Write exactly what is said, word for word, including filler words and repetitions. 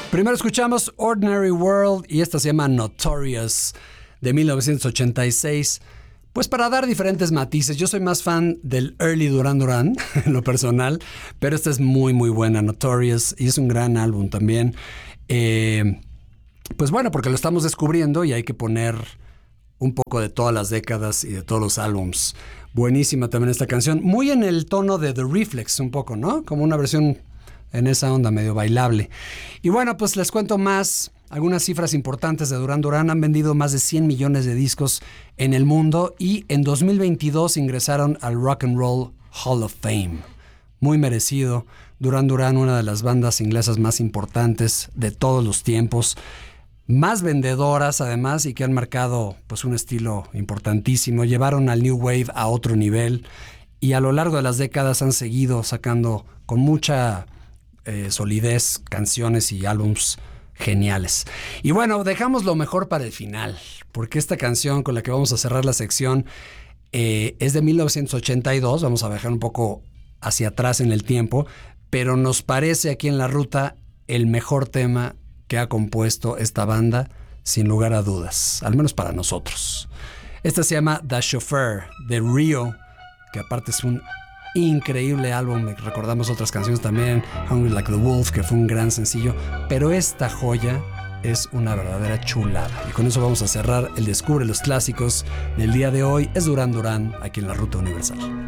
Primero escuchamos Ordinary World y esta se llama Notorious de mil novecientos ochenta y seis. Pues para dar diferentes matices, yo soy más fan del early Duran Duran en lo personal, pero esta es muy muy buena, Notorious, y es un gran álbum también. Eh, pues bueno, porque lo estamos descubriendo y hay que poner un poco de todas las décadas y de todos los álbums. Buenísima también esta canción, muy en el tono de The Reflex un poco, ¿no? Como una versión en esa onda medio bailable. Y bueno, pues les cuento más. Algunas cifras importantes de Duran Duran: han vendido más de cien millones de discos en el mundo y en dos mil veintidós ingresaron al Rock and Roll Hall of Fame. Muy merecido. Duran Duran, una de las bandas inglesas más importantes de todos los tiempos, más vendedoras además, y que han marcado pues un estilo importantísimo. Llevaron al New Wave a otro nivel y a lo largo de las décadas han seguido sacando con mucha eh, solidez canciones y álbums geniales. Y bueno, dejamos lo mejor para el final, porque esta canción con la que vamos a cerrar la sección eh, es de mil novecientos ochenta y dos. Vamos a viajar un poco hacia atrás en el tiempo, pero nos parece aquí en La Ruta el mejor tema que ha compuesto esta banda, sin lugar a dudas, al menos para nosotros. Esta se llama The Chauffeur, de Rio, que aparte es un increíble álbum. Recordamos otras canciones también, Hungry Like the Wolf, que fue un gran sencillo, pero esta joya es una verdadera chulada. Y con eso vamos a cerrar el Descubre los Clásicos del día de hoy. Es Duran Duran, aquí en La Ruta Universal.